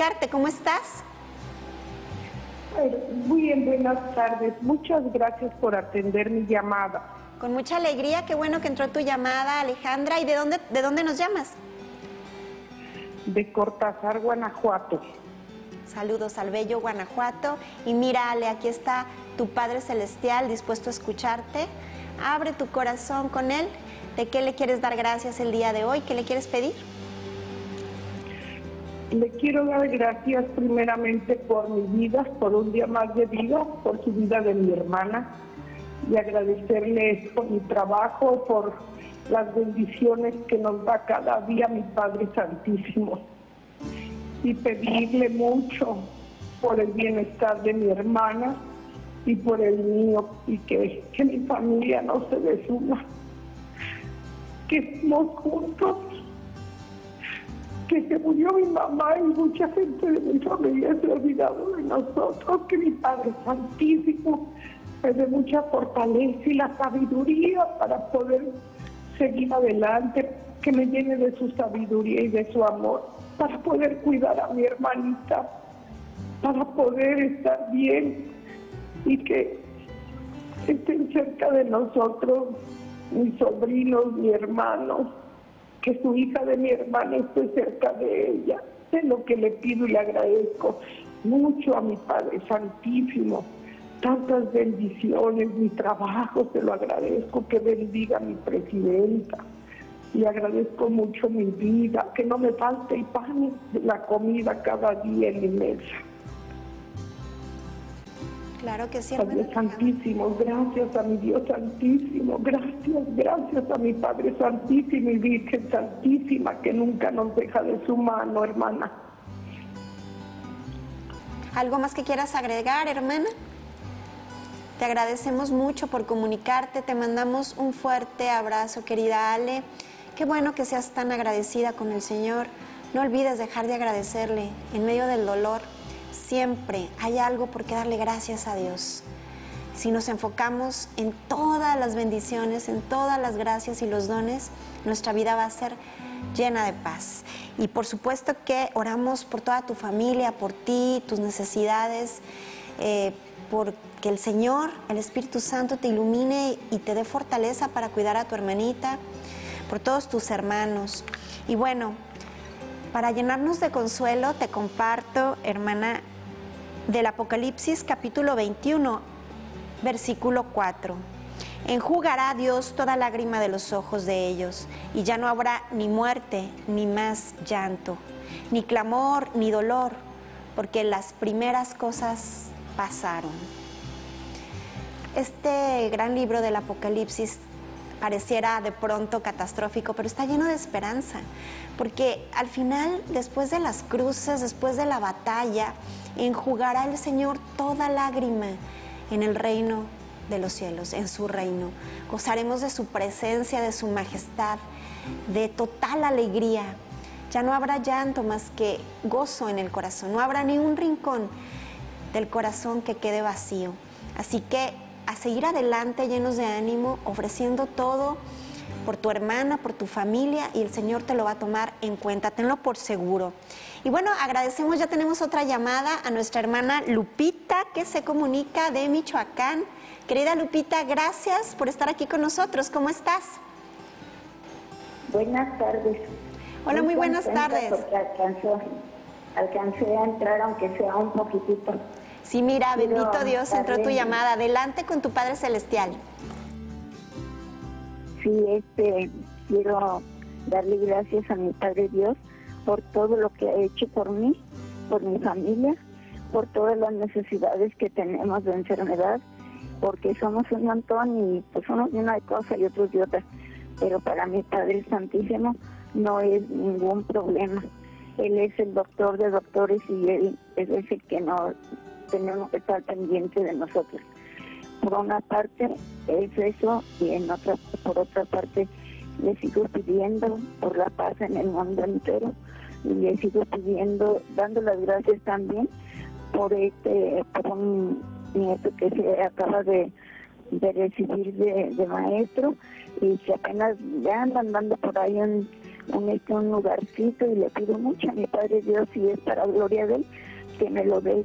comunicarte. ¿Cómo estás? Muy bien, buenas tardes. Muchas gracias por atender mi llamada. Con mucha alegría, qué bueno que entró tu llamada, Alejandra. ¿Y de dónde nos llamas? De Cortázar, Guanajuato. Saludos al bello Guanajuato. Y mira, Ale, aquí está tu Padre Celestial dispuesto a escucharte. Abre tu corazón con Él. ¿De qué le quieres dar gracias el día de hoy? ¿Qué le quieres pedir? Le quiero dar gracias primeramente por mi vida, por un día más de vida, por su vida de mi hermana, y agradecerle por mi trabajo, por las bendiciones que nos da cada día mi Padre Santísimo, y pedirle mucho por el bienestar de mi hermana y por el mío, y que mi familia no se desuna, que estemos juntos, que se murió mi mamá y mucha gente de mi familia se ha olvidado de nosotros, que mi Padre Santísimo me dé mucha fortaleza y la sabiduría para poder seguir adelante, que me llene de su sabiduría y de su amor, para poder cuidar a mi hermanita, para poder estar bien y que estén cerca de nosotros mis sobrinos, mi hermano, que su hija de mi hermana esté cerca de ella. Es lo que le pido y le agradezco mucho a mi Padre Santísimo. Tantas bendiciones, mi trabajo, se lo agradezco, que bendiga a mi presidenta. Y agradezco mucho mi vida, que no me falte el pan, la comida cada día en mi mesa. Claro que sí, Padre hermana. Santísimo, gracias a mi Dios Santísimo, gracias a mi Padre Santísimo y Virgen Santísima, que nunca nos deja de su mano, hermana. ¿Algo más que quieras agregar, hermana? Te agradecemos mucho por comunicarte, te mandamos un fuerte abrazo, querida Ale. Qué bueno que seas tan agradecida con el Señor. No olvides dejar de agradecerle en medio del dolor. Siempre hay algo por qué darle gracias a Dios. Si nos enfocamos en todas las bendiciones, en todas las gracias y los dones, nuestra vida va a ser llena de paz. Y por supuesto que oramos por toda tu familia, por ti, tus necesidades, porque el Señor, el Espíritu Santo te ilumine y te dé fortaleza para cuidar a tu hermanita, por todos tus hermanos. Y bueno, para llenarnos de consuelo, te comparto, hermana, del Apocalipsis capítulo 21, versículo 4. Enjugará Dios toda lágrima de los ojos de ellos, y ya no habrá ni muerte, ni más llanto, ni clamor, ni dolor, porque las primeras cosas pasaron. Este gran libro del Apocalipsis pareciera de pronto catastrófico, pero está lleno de esperanza, porque al final, después de las cruces, después de la batalla, enjugará el Señor toda lágrima en el reino de los cielos, en su reino. Gozaremos de su presencia, de su majestad, de total alegría. Ya no habrá llanto más que gozo en el corazón, no habrá ni un rincón del corazón que quede vacío. Así que a seguir adelante llenos de ánimo, ofreciendo todo por tu hermana, por tu familia, y el Señor te lo va a tomar en cuenta, tenlo por seguro. Y bueno, agradecemos, ya tenemos otra llamada a nuestra hermana Lupita, que se comunica de Michoacán. Querida Lupita, gracias por estar aquí con nosotros. ¿Cómo estás? Buenas tardes. Hola, muy buenas tardes. Porque alcancé a entrar, aunque sea un poquitito. Sí, mira, bendito Dios, entró tu llamada. Adelante con tu Padre Celestial. Sí, quiero darle gracias a mi Padre Dios por todo lo que ha hecho por mí, por mi familia, por todas las necesidades que tenemos de enfermedad, porque somos un montón y pues unos de una cosa y otros de otra, pero para mi Padre Santísimo no es ningún problema. Él es el doctor de doctores y Él es el que no tenemos que estar pendiente de nosotros. Por una parte es eso, y por otra parte le sigo pidiendo por la paz en el mundo entero, y le sigo pidiendo, dando las gracias también por un nieto que se acaba de recibir de maestro, y que apenas ya andan dando por ahí un lugarcito y le pido mucho a mi Padre Dios, si es para gloria de Él, que me lo dé